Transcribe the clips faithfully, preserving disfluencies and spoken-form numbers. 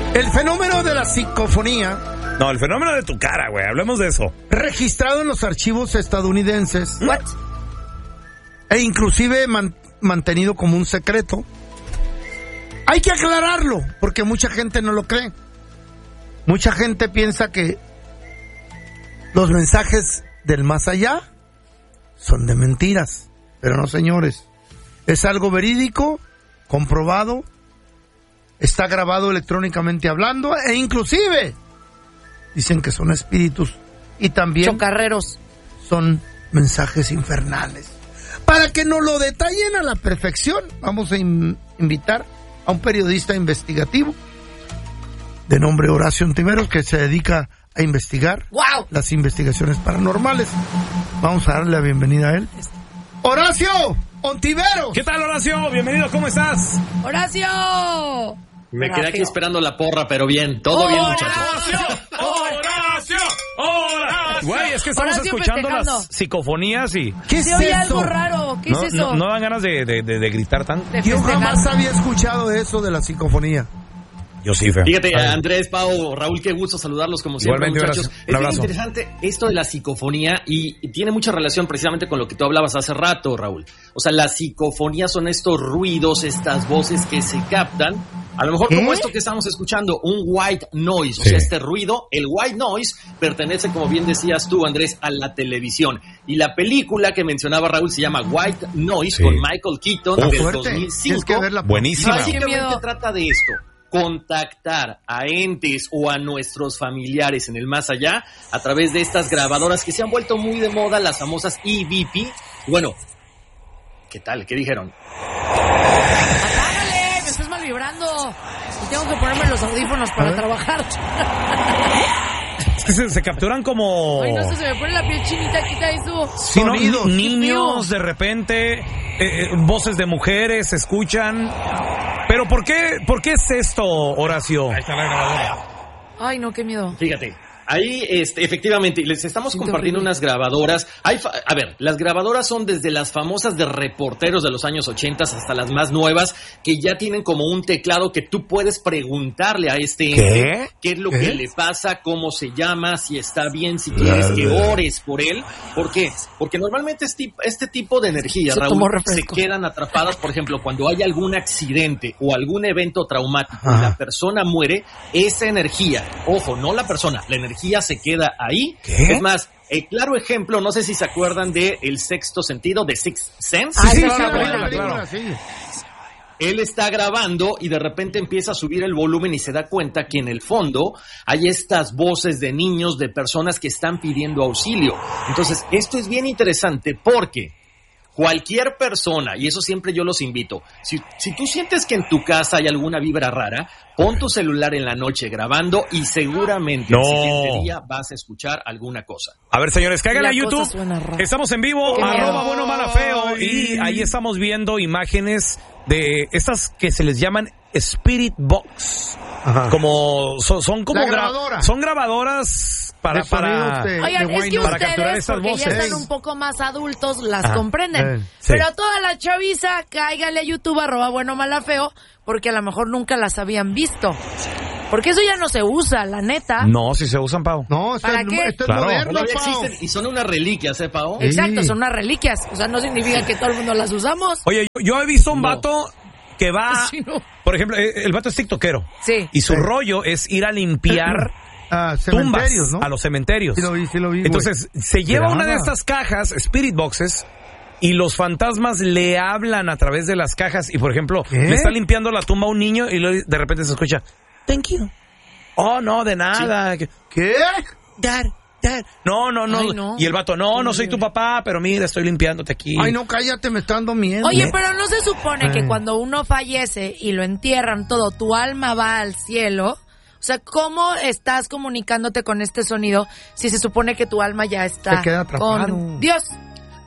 El fenómeno de la psicofonía. No, el fenómeno de tu cara, güey. Hablemos de eso. Registrado en los archivos estadounidenses. What? E inclusive man, mantenido como un secreto. Hay que aclararlo, porque mucha gente no lo cree. Mucha gente piensa que los mensajes del más allá son de mentiras. Pero no, señores. Es algo verídico, comprobado, está grabado electrónicamente hablando, e inclusive dicen que son espíritus y también chocarreros. Son mensajes infernales. Para que nos lo detallen a la perfección, vamos a in- invitar a un periodista investigativo de nombre Horacio Ontiveros, que se dedica a investigar ¡Wow! las investigaciones paranormales. Vamos a darle la bienvenida a él. ¡Horacio Ontiveros! ¿Qué tal, Horacio? Bienvenido, ¿cómo estás? ¡Horacio! Me Horacio. quedé aquí esperando la porra, pero bien, todo bien, muchachos. ¡Horacio! ¡Horacio! Güey, es que estamos Horacio escuchando festejando. las psicofonías y... ¿Qué Se es oye eso? algo raro. ¿Qué no, es eso? No, no dan ganas de, de, de, de gritar tanto. De Yo festejar. jamás había escuchado eso de la psicofonía. Yo sí, feo. Fíjate, Andrés, Pau, Raúl, qué gusto saludarlos como siempre, Igualmente, muchachos. un abrazo. Es Un bien abrazo. interesante esto de la psicofonía y tiene mucha relación precisamente con lo que tú hablabas hace rato, Raúl. O sea, la psicofonía son estos ruidos, estas voces que se captan. A lo mejor como ¿Eh? esto que estamos escuchando, un white noise. O Sí. sea, este ruido, el white noise, pertenece, como bien decías tú, Andrés, a la televisión. Y la película que mencionaba Raúl se llama White Noise, Sí. con Michael Keaton, Oh, del fuerte. dos mil Tienes cinco. que verla. Buenísima. Ay, qué Básicamente miedo. trata de esto: contactar a entes o a nuestros familiares en el más allá a través de estas grabadoras que se han vuelto muy de moda, las famosas E V P. Bueno, ¿qué tal? ¿Qué dijeron? ¡Apágale! ¡Me estás mal vibrando! Y tengo que ponerme los audífonos para trabajar. Es que se, se capturan como... Ay, no sé, se me pone la piel chinita. Quita eso. Sí, ¿no? Sonidos. Ni- niños Qué de repente, eh, eh, voces de mujeres se escuchan. Pero ¿por qué, por qué es esto, Horacio? Ahí está la grabadora. Ay, no, qué miedo. Fíjate, ahí este, efectivamente les estamos Siento compartiendo horrible. unas grabadoras. Hay fa- a ver, las grabadoras son desde las famosas de reporteros de los años ochenta hasta las más nuevas, que ya tienen como un teclado que tú puedes preguntarle a este ¿Qué? ente qué es lo ¿Qué? que le pasa, cómo se llama, si está bien, si quieres que ores por él. ¿Por qué? Porque normalmente este, este tipo de energía, Se Raúl, tomó se refresco. quedan atrapadas, por ejemplo, cuando hay algún accidente o algún evento traumático y Ajá. la persona muere, esa energía, ojo, no la persona, la energía se queda ahí. ¿Qué? Es más, el claro ejemplo, no sé si se acuerdan de El Sexto Sentido, de Sixth Sense. Ah, Sí, esa sí, está sí, buena. la película, claro. sí. Él está grabando y de repente empieza a subir el volumen y se da cuenta que en el fondo hay estas voces de niños, de personas que están pidiendo auxilio. Entonces, esto es bien interesante porque cualquier persona, y eso siempre yo los invito, si, si tú sientes que en tu casa hay alguna vibra rara, pon tu celular en la noche grabando y seguramente No. el siguiente día vas a escuchar alguna cosa. A ver, señores, cáiganle a La cosa YouTube. suena rara. Estamos en vivo, Qué arroba miedo. bueno, mala, feo. Y ahí estamos viendo imágenes de estas que se les llaman Spirit Box. Ajá. Como, son, son como La gra- grabadora. son grabadoras para, De sonidos para, de- Oigan, de es White que Noise. para capturar ustedes, estas porque ya voces. están un poco más adultos, las Ajá. comprenden. Eh, sí. Pero toda la chaviza, cáigale a YouTube, arroba bueno, mala, feo, porque a lo mejor nunca las habían visto. Porque eso ya no se usa, la neta. No, si se usan, Pau. No, esto ¿Para es, qué? esto es Claro. moderno, Todavía Pau. existen y son unas reliquias, ¿eh, Pao? Exacto, Sí. son unas reliquias. O sea, no significa que todo el mundo las usamos. Oye, yo, yo he visto un No. vato que va, Sí, no. por ejemplo, eh, el vato es tiktokero. Sí. Y su Sí. rollo es ir a limpiar Ah, tumbas cementerios, ¿no? a los cementerios. Sí lo vi, sí lo vi, güey. Entonces, se lleva Graba. una de estas cajas, Spirit Boxes, y los fantasmas le hablan a través de las cajas. Y, por ejemplo, ¿Qué? le está limpiando la tumba a un niño y luego de repente se escucha, thank you. Oh, no, de nada. ¿Qué? Dad, dad. No, no, no, Ay, no. Y el vato, no, no soy tu papá, pero mira, estoy limpiándote aquí. Ay, no, cállate, me está dando miedo. Oye, pero no se supone que Eh. cuando uno fallece y lo entierran todo, tu alma va al cielo. O sea, ¿cómo estás comunicándote con este sonido si se supone que tu alma ya está Se queda atrapado. con Dios?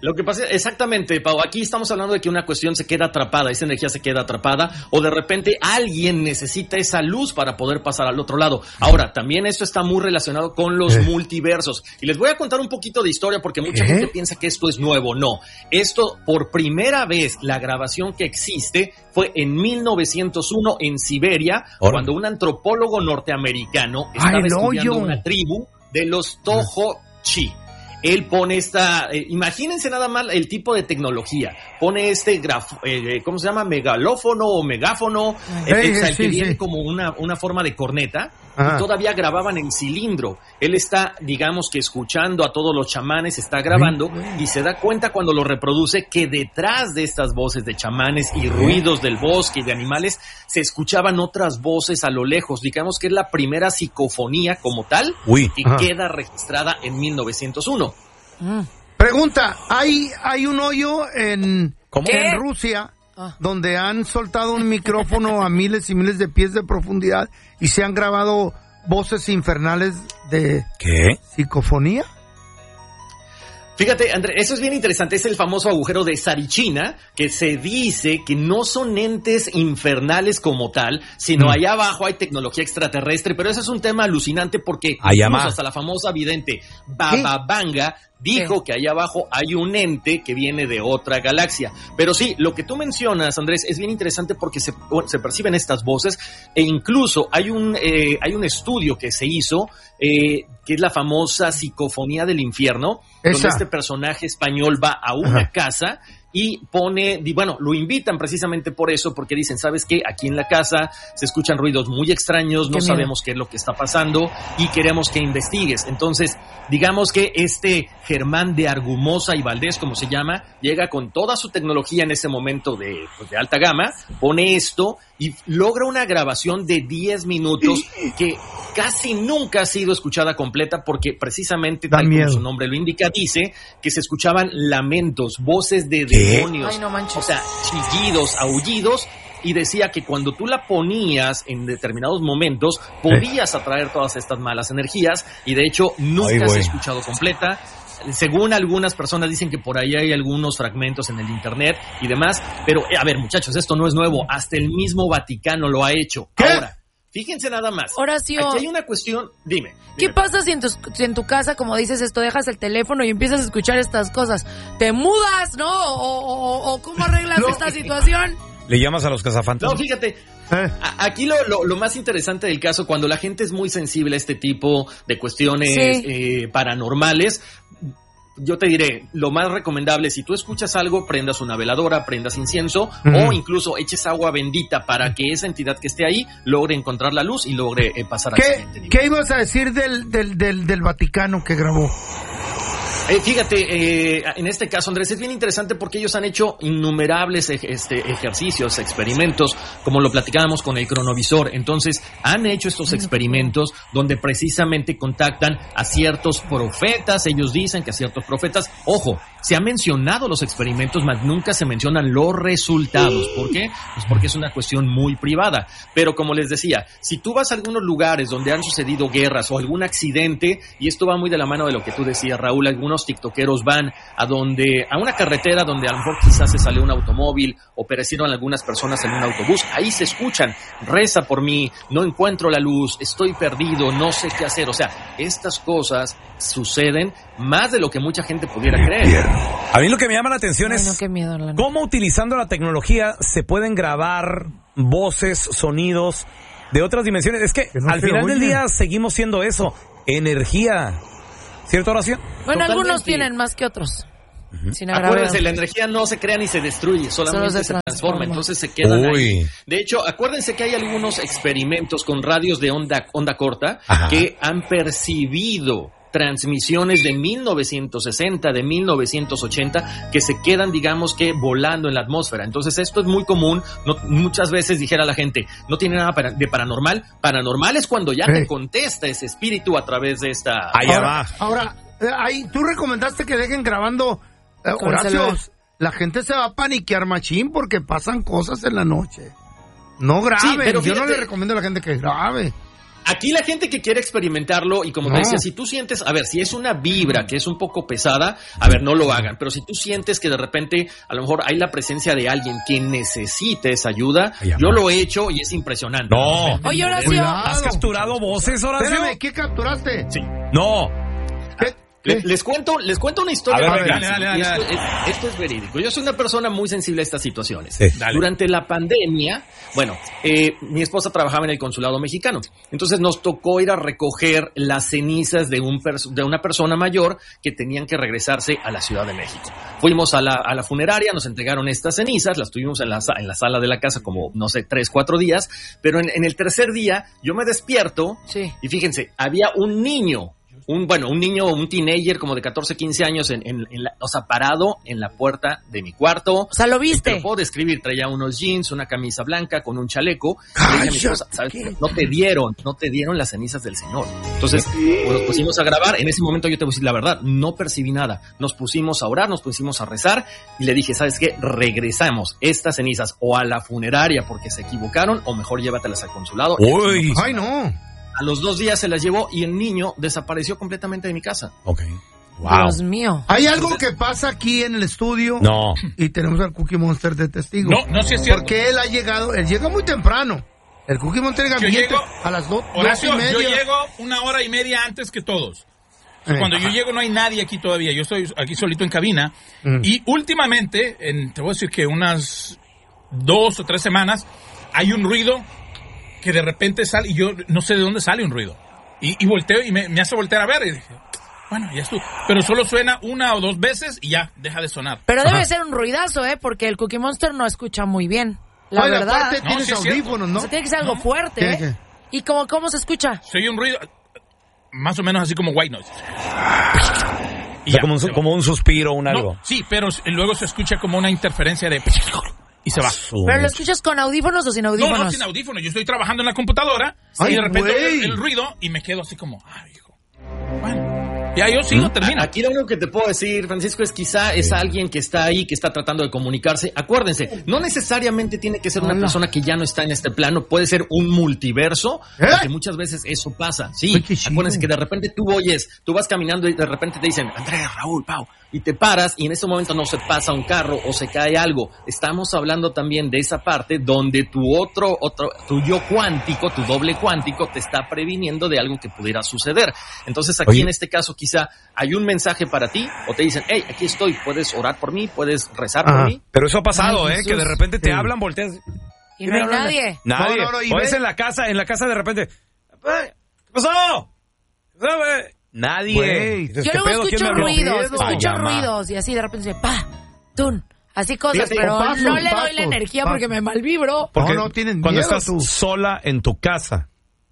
Lo que pasa, exactamente, Pau, aquí estamos hablando de que una cuestión se queda atrapada, esa energía se queda atrapada, o de repente alguien necesita esa luz para poder pasar al otro lado. Ahora, también esto está muy relacionado con los ¿Eh? multiversos. Y les voy a contar un poquito de historia porque mucha ¿Eh? gente piensa que esto es nuevo. No, esto por primera vez, la grabación que existe fue en mil novecientos uno en Siberia, Hola. cuando un antropólogo norteamericano estaba Ay, estudiando no, una tribu de los Tojo-Chi. Él pone esta, eh, imagínense nada más el tipo de tecnología, pone este grafo, eh, ¿cómo se llama? Megalófono o megáfono, hey, eh, sí, el que sí, viene sí. como una, una forma de corneta, Ajá. y todavía grababan en cilindro. Él está, digamos que escuchando a todos los chamanes, está grabando, y se da cuenta cuando lo reproduce que detrás de estas voces de chamanes y ruidos del bosque y de animales, se escuchaban otras voces a lo lejos. Digamos que es la primera psicofonía como tal, Uy. que Ajá. queda registrada en mil novecientos uno. Mm. Pregunta, ¿hay, hay un hoyo en, en Rusia ah. donde han soltado un micrófono a miles y miles de pies de profundidad y se han grabado voces infernales de ¿Qué? psicofonía? Fíjate, André, eso es bien interesante, es el famoso agujero de Sarichina, que se dice que no son entes infernales como tal, sino mm. allá abajo hay tecnología extraterrestre, pero eso es un tema alucinante porque incluso hasta la famosa vidente Baba Vanga dijo ¿Qué? que allá abajo hay un ente que viene de otra galaxia. Pero sí, lo que tú mencionas, Andrés, es bien interesante porque se, se perciben estas voces e incluso hay un, eh, hay un estudio que se hizo eh, que es la famosa psicofonía del infierno, Esa. donde este personaje español va a una Ajá. casa y pone, bueno, lo invitan precisamente por eso, porque dicen, ¿sabes qué? Aquí en la casa se escuchan ruidos muy extraños, no sabemos qué es lo que está pasando y queremos que investigues. Entonces, digamos que este Germán de Argumosa y Valdés, como se llama, llega con toda su tecnología en ese momento de, pues, de alta gama, pone esto y logra una grabación de diez minutos que casi nunca ha sido escuchada completa porque precisamente, tal como su nombre lo indica, dice que se escuchaban lamentos, voces de demonios, Ay, no manches. o sea, chillidos, aullidos, y decía que cuando tú la ponías en determinados momentos podías atraer todas estas malas energías y de hecho nunca Ay, se ha escuchado completa. Según algunas personas dicen que por ahí hay algunos fragmentos en el internet y demás, pero a ver, muchachos, esto no es nuevo, hasta el mismo Vaticano lo ha hecho. ¿Qué? Ahora, fíjense nada más. Horacio, aquí hay una cuestión, dime. dime. ¿Qué pasa si en, tu, si en tu casa, como dices esto, dejas el teléfono y empiezas a escuchar estas cosas? ¿Te mudas, no? ¿O, o, o cómo arreglas no. esta situación? ¿Le llamas a los cazafantasmas? No, fíjate, a, aquí lo, lo, lo más interesante del caso, cuando la gente es muy sensible a este tipo de cuestiones sí. eh, paranormales, yo te diré, lo más recomendable, si tú escuchas algo, prendas una veladora, prendas incienso, mm. o incluso eches agua bendita para que esa entidad que esté ahí logre encontrar la luz y logre eh, pasar al siguiente nivel. ¿Qué ibas a decir del, del, del, del Vaticano que grabó? Eh, fíjate, eh, en este caso, Andrés, es bien interesante porque ellos han hecho innumerables ej- este, ejercicios, experimentos, como lo platicábamos con el cronovisor. Entonces, han hecho estos experimentos donde precisamente contactan a ciertos profetas. Ellos dicen que a ciertos profetas, ojo, se han mencionado los experimentos, mas nunca se mencionan los resultados. ¿Por qué? Pues porque es una cuestión muy privada. Pero como les decía, si tú vas a algunos lugares donde han sucedido guerras o algún accidente, y esto va muy de la mano de lo que tú decías, Raúl, algunos tiktokeros van a donde, a una carretera donde a lo mejor quizás se salió un automóvil o perecieron algunas personas en un autobús, ahí se escuchan, reza por mí, no encuentro la luz, estoy perdido, no sé qué hacer. O sea, estas cosas suceden más de lo que mucha gente pudiera creer. A mí lo que me llama la atención Ay, es no, qué miedo, la cómo utilizando la tecnología se pueden grabar voces, sonidos de otras dimensiones. Es que, que no al final oye. del día seguimos siendo eso, energía. ¿Cierto, Horacio? Bueno, Totalmente. Algunos tienen más que otros. Uh-huh. Sin Acuérdense, la energía no se crea ni se destruye, solamente se, se transforma. transforma, entonces se quedan Uy. ahí. De hecho, acuérdense que hay algunos experimentos con radios de onda, onda corta Ajá. que han percibido transmisiones de mil novecientos sesenta, de mil novecientos ochenta, que se quedan, digamos que, volando en la atmósfera. Entonces esto es muy común. No, muchas veces dijera la gente, no tiene nada para, de paranormal. Paranormal es cuando ya hey. te contesta ese espíritu a través de esta... Allá va. Ahora, ahí tú recomendaste que dejen grabando, eh, Horacio, la gente se va a paniquear machín porque pasan cosas en la noche. No graben, sí, pero fíjate, yo no le recomiendo a la gente que grabe. Aquí la gente que quiere experimentarlo y como no. te decía, si tú sientes, a ver, si es una vibra que es un poco pesada, a ver, no lo hagan, pero si tú sientes que de repente a lo mejor hay la presencia de alguien que necesite esa ayuda, Ay, yo lo he hecho y es impresionante. No. Oye, Horacio. ¿Has capturado voces, Horacio? Espérame, ¿qué capturaste? Sí. No. ¿Qué? Les, les cuento, les cuento una historia. A ver, dale, dale, dale, dale. Esto, es, esto es verídico. Yo soy una persona muy sensible a estas situaciones. Sí, Durante la pandemia, bueno, eh, mi esposa trabajaba en el consulado mexicano. Entonces nos tocó ir a recoger las cenizas de, un pers- de una persona mayor que tenían que regresarse a la Ciudad de México. Fuimos a la, a la funeraria, nos entregaron estas cenizas, las tuvimos en la, en la sala de la casa como, no sé, tres, cuatro días. Pero en, en el tercer día yo me despierto Sí. y fíjense, había un niño. Un, bueno, un niño, un teenager como de catorce, quince años, en, en, en la, o sea, parado en la puerta de mi cuarto. O sea, ¿lo viste? Te lo puedo describir, traía unos jeans, una camisa blanca con un chaleco. Le dije a mi esposa, ¿sabes qué? No te dieron, no te dieron las cenizas del Señor. Entonces, pues, nos pusimos a grabar. En ese momento yo te voy a decir la verdad, no percibí nada. Nos pusimos a orar, nos pusimos a rezar y le dije, ¿sabes qué? Regresamos estas cenizas o a la funeraria porque se equivocaron o mejor llévatelas al consulado. Uy. Ay, no. A los dos días se las llevó y el niño desapareció completamente de mi casa. Ok. Wow. Dios mío. Hay algo que pasa aquí en el estudio. No. Y tenemos al Cookie Monster de testigo. No, no sé si es cierto. Porque él ha llegado, él llega muy temprano. El Cookie Monster llega Yo bien llego- te- a las do- dos Horacio, y media. yo llego una hora y media antes que todos. Eh, Cuando ajá. yo llego no hay nadie aquí todavía. Yo estoy aquí solito en cabina. Mm. Y últimamente, en, te voy a decir que unas dos o tres semanas, hay un ruido que de repente sale y yo no sé de dónde sale un ruido. Y, y volteo y me, me hace voltear a ver y dije, bueno, ya estuvo. Pero solo suena una o dos veces y ya, deja de sonar. Pero debe Ajá. ser un ruidazo, ¿eh? Porque el Cookie Monster no escucha muy bien. La Oiga, verdad. aparte No, tienes sí es cierto. audífonos, O ¿no? sea, tiene que ser algo No. fuerte, ¿Qué, ¿eh? qué? ¿Y cómo, cómo se escucha? Se oye un ruido más o menos así como white noise. O sea, como, un, se su- va. como un suspiro, un No, algo. sí, pero luego se escucha como una interferencia de... Y se va. Su- ¿Pero lo escuchas con audífonos o sin No, audífonos? no, sin audífono. Yo estoy trabajando en la computadora Ay, y de repente güey. oigo el ruido y me quedo así como, ay, hijo. Bueno, ya yo sigo, termino. Aquí lo único que te puedo decir, Francisco, es quizá es alguien que está ahí, que está tratando de comunicarse. Acuérdense, no necesariamente tiene que ser una Hola. persona que ya no está en este plano, puede ser un multiverso, ¿Eh? porque muchas veces eso pasa. Sí, Ay, qué chido. acuérdense que de repente tú oyes, tú vas caminando y de repente te dicen, Andrea, Raúl, Pau, y te paras y en ese momento no se pasa un carro o se cae algo. Estamos hablando también de esa parte donde tu otro, otro, tu yo cuántico, tu doble cuántico te está previniendo de algo que pudiera suceder. Entonces aquí Oye. en este caso quizá hay un mensaje para ti o te dicen, hey, aquí estoy, puedes orar por mí, puedes rezar Ajá. por mí. Pero eso ha pasado, Ay, ¿eh? Jesús. Que de repente te Sí. hablan, volteas. Y no hay Mira, nadie. Nadie. No, no, no, y o es ve- en la casa, en la casa de repente. "Eh, ¿Qué pasó? ¿Qué pasó, güey?" Nadie. Güey. Dices, Yo ¿qué luego pedo? ¿Quién escucho me habló? ruidos, Ay, escucho llama. ruidos y así de repente se pa, tun, así cosas, Fíjate, pero o pasos, no le doy pasos, la energía pasos. porque me malvibro. Porque No, no, tienen cuando miedo estás tú. sola en tu casa.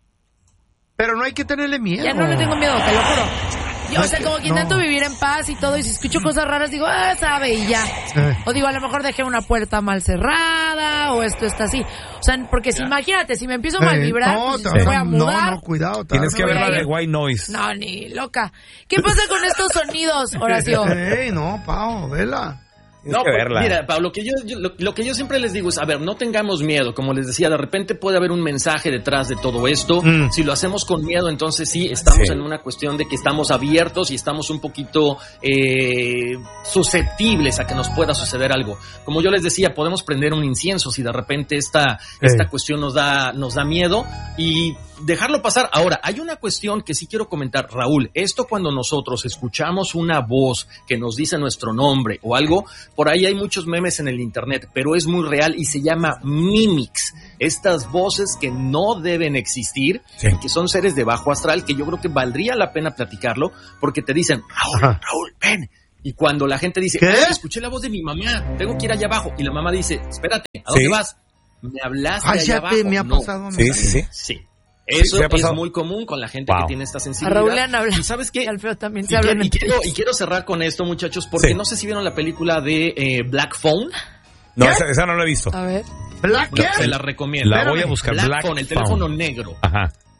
Pero no hay que tenerle miedo. Ya no le tengo miedo, te lo juro. Yo, No, o sea, como que no. intento vivir en paz y todo, y si escucho cosas raras, digo, ah, sabe, y ya. Eh. O digo, a lo mejor dejé una puerta mal cerrada, o esto está así. O sea, porque si imagínate, si me empiezo a mal Eh, vibrar, no, pues te me vas voy a- a mudar. No, no, cuidado. te Tienes vas que a- ver la voy a de ir. White Noise. No, ni loca. ¿Qué pasa con estos sonidos, Horacio? Ey, no, Pau, vela. Tienes No, que pues, verla. mira, Pablo, que yo, yo- lo, lo que yo siempre les digo es, a ver, no tengamos miedo. Como les decía, de repente puede haber un mensaje detrás de todo esto. Mm. Si lo hacemos con miedo, entonces sí, estamos Sí. en una cuestión de que estamos abiertos y estamos un poquito eh, susceptibles a que nos pueda suceder algo. Como yo les decía, podemos prender un incienso si de repente esta, esta Eh. cuestión nos da, nos da miedo y dejarlo pasar. Ahora, hay una cuestión que sí quiero comentar, Raúl. Esto cuando nosotros escuchamos una voz que nos dice nuestro nombre o algo, por ahí hay muchos memes en el internet, pero es muy real y se llama mimics. Estas voces que no deben existir, Sí. que son seres de bajo astral, que yo creo que valdría la pena platicarlo, porque te dicen, Raúl, Ajá. Raúl, ven. Y cuando la gente dice, ¿Qué? "Ay, escuché la voz de mi mamá, tengo que ir allá abajo", y la mamá dice, espérate, ¿a dónde Sí. vas? Me hablaste allá Cállate, abajo. me ha No. pasado. Sí, sí, sí. Sí. Eso sí ha es pasado. muy común con la gente Wow. que tiene esta A sensibilidad. Raúl le han hablado. ¿Y sabes qué? Y al feo también Y, se hablan quiero, y, entre quiero, ellos. y quiero cerrar con esto, muchachos, porque Sí. no sé si vieron la película de eh, Black Phone. No, ¿Qué? esa, esa no la he visto. A ver. ¿Black No, qué? se la recomiendo. La voy a Espérame. buscar. Black, Black Phone, el Phone. teléfono negro. Ajá.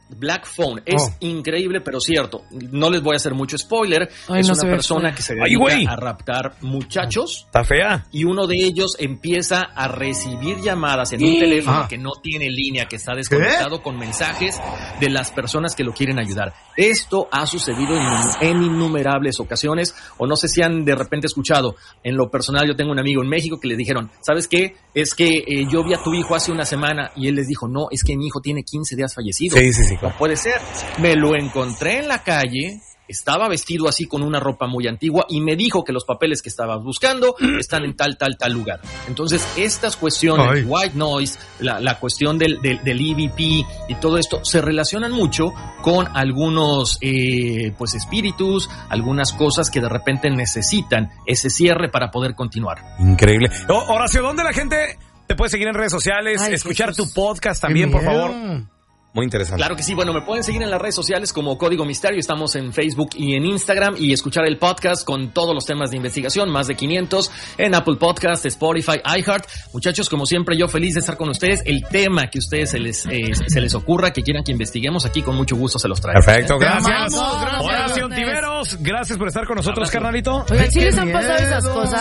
Black Phone. Es Oh. increíble, pero cierto. No les voy a hacer mucho spoiler. Ay, es no una se ve persona fea. que se Ay, dedica güey. a raptar muchachos. Está fea. Y uno de ellos empieza a recibir llamadas en un teléfono Ah. que no tiene línea, que está desconectado, con mensajes de las personas que lo quieren ayudar. Esto ha sucedido en, en innumerables ocasiones, o no sé si han de repente escuchado. En lo personal, yo tengo un amigo en México que le dijeron, ¿sabes qué? Es que eh, yo vi a tu hijo hace una semana, y él les dijo, no, es que mi hijo tiene quince días fallecido. Sí, sí, sí. No puede ser. Me lo encontré en la calle, estaba vestido así con una ropa muy antigua y me dijo que los papeles que estaba buscando están en tal, tal, tal lugar. Entonces, estas cuestiones, Ay. white noise, la, la cuestión del, del, del E V P y todo esto, se relacionan mucho con algunos eh, pues espíritus, algunas cosas que de repente necesitan ese cierre para poder continuar. Increíble. Oh, Horacio, ¿dónde la gente te puede seguir en redes sociales? Ay, escuchar Jesús. tu podcast también, por favor. Miedo. Muy interesante. Claro que sí, bueno, me pueden seguir en las redes sociales como Código Misterio, estamos en Facebook y en Instagram, y escuchar el podcast con todos los temas de investigación, más de quinientos, en Apple Podcast, Spotify, iHeart. Muchachos, como siempre, yo feliz de estar con ustedes. El tema que a ustedes se les, eh, se les ocurra, que quieran que investiguemos, aquí con mucho gusto se los traigo. Perfecto, Te gracias. amamos, gracias. Horacio Tiveros, gracias por estar con nosotros, Abrazo. carnalito. Oigan, ¿sí Qué les han pasado esas miedo. cosas?